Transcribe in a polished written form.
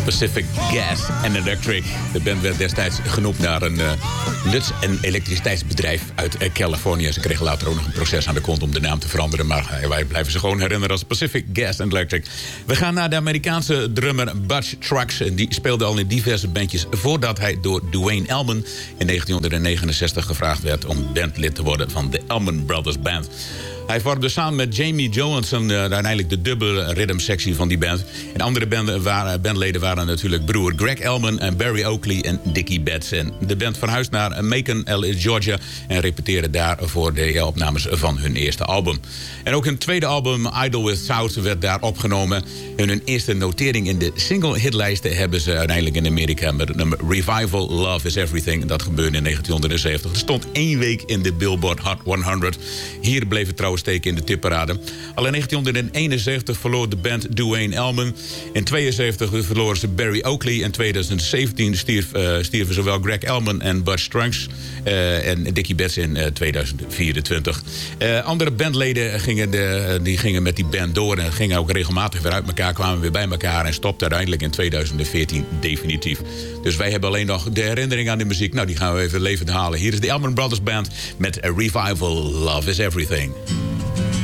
Pacific Gas and Electric. De band werd destijds genoemd naar een nuts- en elektriciteitsbedrijf uit Californië. Ze kregen later ook nog een proces aan de kont om de naam te veranderen. Maar wij blijven ze gewoon herinneren als Pacific Gas and Electric. We gaan naar de Amerikaanse drummer Butch Trucks. En die speelde al in diverse bandjes voordat hij door Duane Allman in 1969 gevraagd werd om bandlid te worden van de Allman Brothers Band. Hij vormde samen met Jamie Johansson uiteindelijk de dubbele rhythmsectie van die band. En andere bandleden waren natuurlijk broer Greg Allman en Barry Oakley en Dickie Betts. En de band verhuisde naar Macon, Georgia en repeteerde daar voor de opnames van hun eerste album. En ook hun tweede album, Idle Without, werd daar opgenomen. En hun eerste notering in de single-hitlijsten hebben ze uiteindelijk in Amerika met het nummer Revival, Love is Everything. Dat gebeurde in 1970. Er stond 1 week in de Billboard Hot 100. Hier bleef het trouwens steken in de tipparade. Al in 1971 verloor de band Duane Allman. In 1972 verloren ze Barry Oakley. In 2017 stierven zowel Greg Allman en Butch Trucks en Dickie Betts in 2024. Andere bandleden gingen met die band door en gingen ook regelmatig weer uit elkaar, kwamen weer bij elkaar en stopten uiteindelijk in 2014 definitief. Dus wij hebben alleen nog de herinnering aan de muziek. Nou, die gaan we even levend halen. Hier is de Allman Brothers Band met A Revival, Love is Everything.